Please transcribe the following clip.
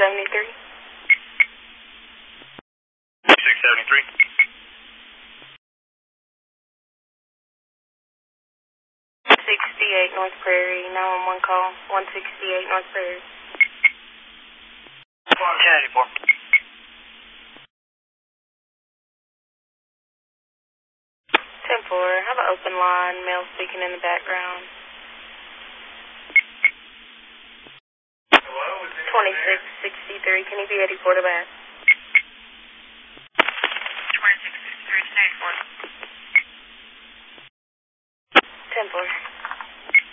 673. 673. 68 North Prairie, 911 call, 168 North Prairie. 1084. 10-4, have an open line, male speaking in the background. 2663, can you be ready quarterback?